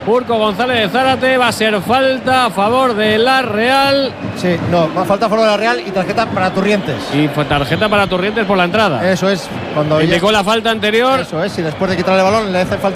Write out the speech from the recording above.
Urco González de Zárate, va a ser falta a favor de la Real. Sí, no, va a falta a favor de la Real y tarjeta para Turrientes. Y fue tarjeta para Turrientes por la entrada. Eso es. Cuando indicó la falta anterior. Eso es, y después de quitarle el balón le hace falta